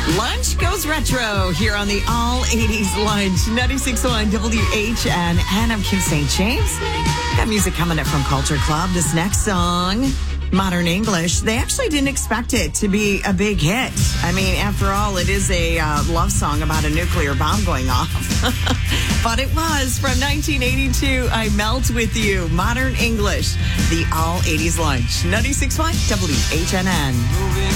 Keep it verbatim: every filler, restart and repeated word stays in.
Lunch goes retro here on the All eighties Lunch. ninety-six point one W H N. And I'm Kim Saint James. Got music coming up from Culture Club. This next song, Modern English, they actually didn't expect it to be a big hit. I mean, after all, it is a uh, love song about a nuclear bomb going off. But it was from nineteen eighty-two, I Melt With You, Modern English, the All eighties Lunch. ninety-six point one W H N N.